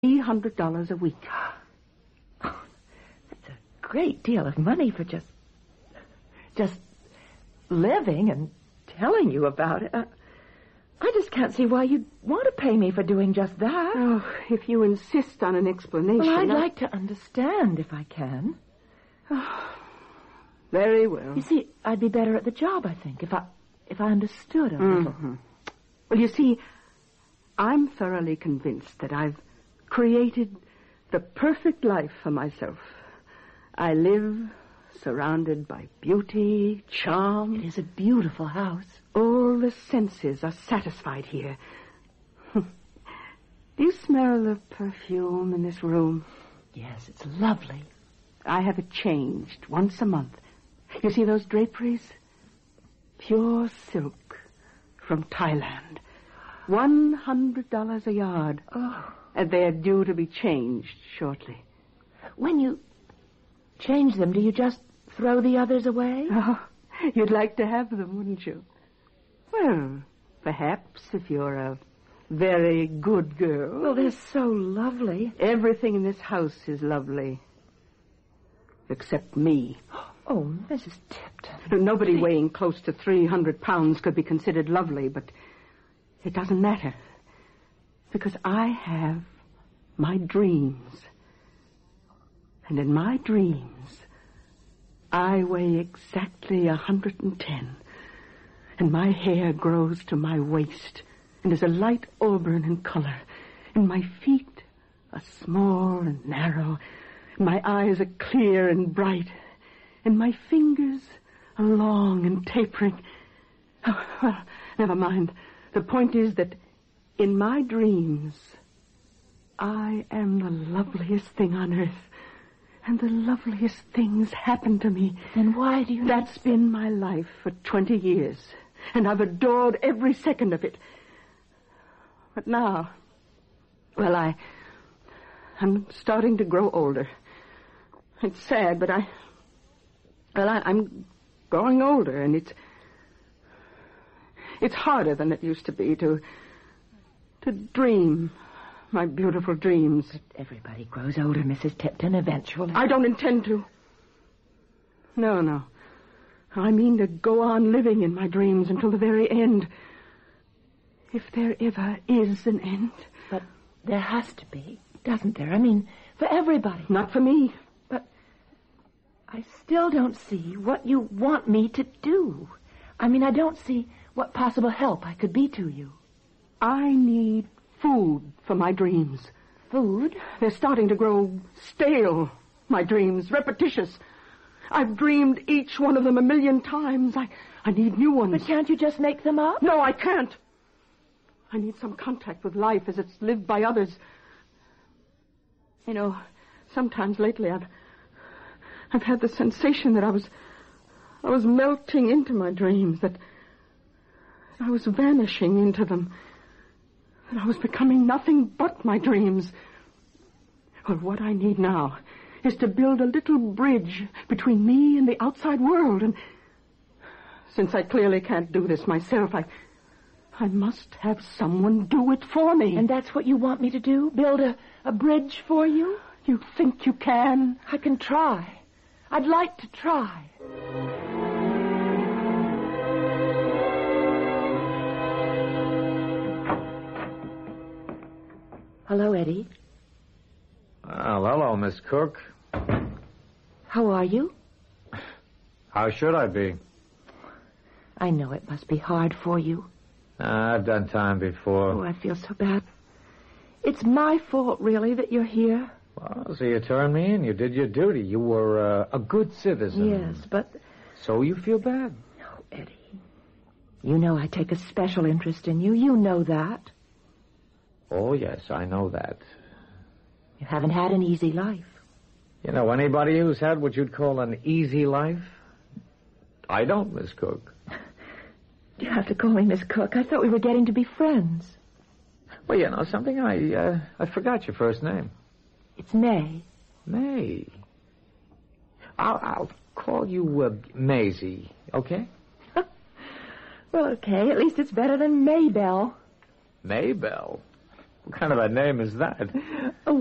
$300 a week. Oh, that's a great deal of money for just living and telling you about it. I just can't see why you'd want to pay me for doing just that. Oh, if you insist on an explanation... Well, I'd like to understand if I can. Oh, very well. You see, I'd be better at the job, I think, if I understood a little. Well, you see, I'm thoroughly convinced that I've created the perfect life for myself. I live surrounded by beauty, charm. It is a beautiful house. All the senses are satisfied here. Do you smell the perfume in this room? Yes, it's lovely. I have it changed once a month. You see those draperies? Pure silk from Thailand. $100 a yard. Oh. And they're due to be changed shortly. When you change them, do you just throw the others away? Oh, you'd like to have them, wouldn't you? Well, perhaps if you're a very good girl. Well, they're so lovely. Everything in this house is lovely. Except me. Oh, Mrs. Tipton. Nobody weighing close to 300 pounds could be considered lovely, but it doesn't matter. Because I have my dreams. And in my dreams, I weigh exactly 110. And my hair grows to my waist and is a light auburn in color. And my feet are small and narrow. And my eyes are clear and bright. And my fingers are long and tapering. Oh, well, never mind. The point is that in my dreams, I am the loveliest thing on earth. And the loveliest things happen to me. Then why do you... That's been my life for 20 years. And I've adored every second of it. But now, well, I'm starting to grow older. It's sad, but I'm growing older, and it's harder than it used to be to dream my beautiful dreams. But everybody grows older, Mrs. Tipton, eventually. I don't intend to. No. I mean to go on living in my dreams until the very end. If there ever is an end. But there has to be, doesn't there? I mean, for everybody. Not for me. But I still don't see what you want me to do. I mean, I don't see what possible help I could be to you. I need food for my dreams. Food? They're starting to grow stale, my dreams, repetitious. I've dreamed each one of them 1,000,000 times. I need new ones. But can't you just make them up? No, I can't. I need some contact with life as it's lived by others. You know, sometimes lately I've had the sensation that I was melting into my dreams, that I was vanishing into them. That I was becoming nothing but my dreams. Well, what I need now is to build a little bridge between me and the outside world. And since I clearly can't do this myself, I must have someone do it for me. And that's what you want me to do? Build a bridge for you? You think you can? I can try. I'd like to try. Hello, Eddie. Well, hello, Miss Cook. How are you? How should I be? I know it must be hard for you. I've done time before. Oh, I feel so bad. It's my fault, really, that you're here. Well, so you turned me in. You did your duty. You were a good citizen. Yes, but... So you feel bad? Oh, Eddie. You know I take a special interest in you. You know that. Oh, yes, I know that. You haven't had an easy life. You know anybody who's had what you'd call an easy life? I don't, Miss Cook. You have to call me Miss Cook. I thought we were getting to be friends. Well, you know something? I forgot your first name. It's May. May. I'll call you Maisie, okay? Well, okay. At least it's better than Maybelle. Maybelle? What kind of a name is that?